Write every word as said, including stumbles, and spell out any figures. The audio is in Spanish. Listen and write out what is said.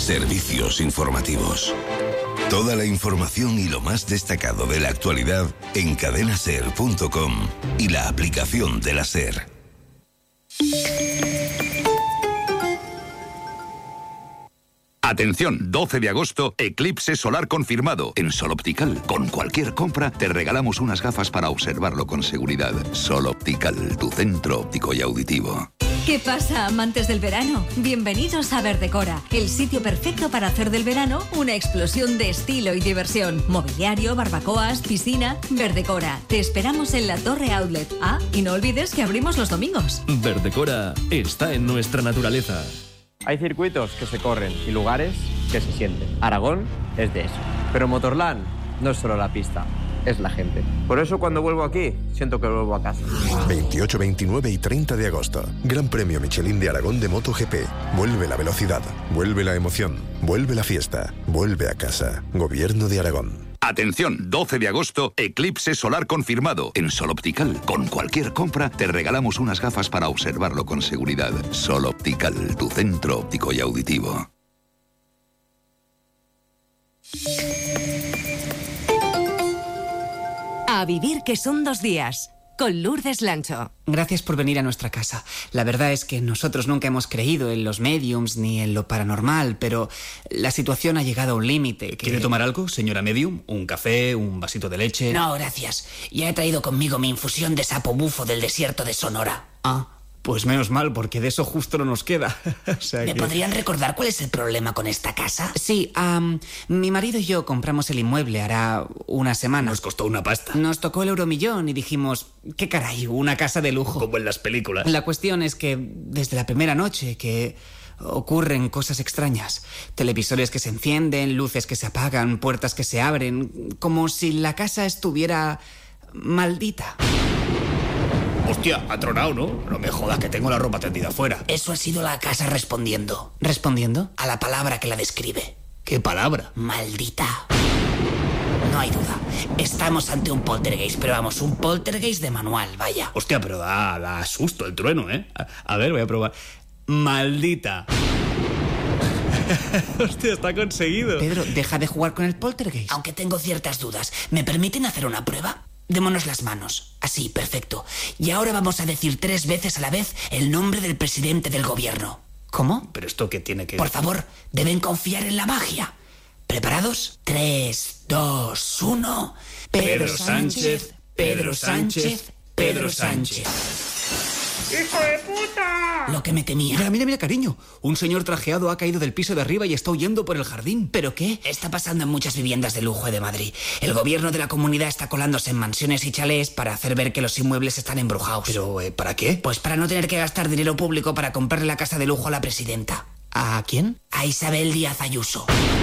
Servicios informativos. Toda la información y lo más destacado de la actualidad en cadena ser punto com y la aplicación de la SER. Atención, doce de agosto, eclipse solar confirmado en Sol Optical. Con cualquier compra te regalamos unas gafas para observarlo con seguridad. Sol Optical, tu centro óptico y auditivo. ¿Qué pasa, amantes del verano? Bienvenidos a Verdecora, el sitio perfecto para hacer del verano una explosión de estilo y diversión. Mobiliario, barbacoas, piscina. Verdecora, te esperamos en la Torre Outlet. Ah, y no olvides que abrimos los domingos. Verdecora está en nuestra naturaleza. Hay circuitos que se corren y lugares que se sienten. Aragón es de eso. Pero Motorland no es solo la pista, es la gente. Por eso cuando vuelvo aquí, siento que vuelvo a casa. veintiocho, veintinueve y treinta de agosto. Gran Premio Michelin de Aragón de MotoGP. Vuelve la velocidad, vuelve la emoción, vuelve la fiesta, vuelve a casa. Gobierno de Aragón. Atención, doce de agosto, eclipse solar confirmado en Sol Optical. Con cualquier compra te regalamos unas gafas para observarlo con seguridad. Sol Optical, tu centro óptico y auditivo. A vivir que son dos días, con Lourdes Lancho. Gracias por venir a nuestra casa. La verdad es que nosotros nunca hemos creído en los mediums ni en lo paranormal, pero la situación ha llegado a un límite. Que... ¿Quiere tomar algo, señora medium? ¿Un café? ¿Un vasito de leche? No, gracias. Ya he traído conmigo mi infusión de sapo bufo del desierto de Sonora. Ah, pues menos mal, porque de eso justo no nos queda. O sea ¿Me que... podrían recordar cuál es el problema con esta casa? Sí, um, mi marido y yo compramos el inmueble hará una semana. Nos costó una pasta. Nos tocó el euromillón y dijimos, ¿qué caray? Una casa de lujo. Como en las películas. La cuestión es que desde la primera noche que ocurren cosas extrañas. Televisores que se encienden, luces que se apagan, puertas que se abren, como si la casa estuviera maldita. Hostia, ha tronado, ¿no? No me jodas que tengo la ropa tendida afuera. Eso ha sido la casa respondiendo. ¿Respondiendo? A la palabra que la describe. ¿Qué palabra? Maldita. No hay duda. Estamos ante un poltergeist, pero vamos, un poltergeist de manual, vaya. Hostia, pero da, da susto el trueno, ¿eh? A, a ver, voy a probar. Maldita. Hostia, está conseguido. Pedro, deja de jugar con el poltergeist. Aunque tengo ciertas dudas, ¿me permiten hacer una prueba? Démonos las manos. Así, perfecto. Y ahora vamos a decir tres veces a la vez el nombre del presidente del gobierno. ¿Cómo? ¿Pero esto qué tiene que...? Por favor, deben confiar en la magia. ¿Preparados? Tres, dos, uno... Pedro Sánchez, Pedro Sánchez, Pedro Sánchez. ¡Hijo de puta! Lo que me temía. Mira, mira, mira, cariño. Un señor trajeado ha caído del piso de arriba y está huyendo por el jardín. ¿Pero qué? Está pasando en muchas viviendas de lujo de Madrid. El gobierno de la comunidad está colándose en mansiones y chalés para hacer ver que los inmuebles están embrujados. ¿Pero eh, para qué? Pues para no tener que gastar dinero público para comprarle la casa de lujo a la presidenta. ¿A quién? A Isabel Díaz Ayuso.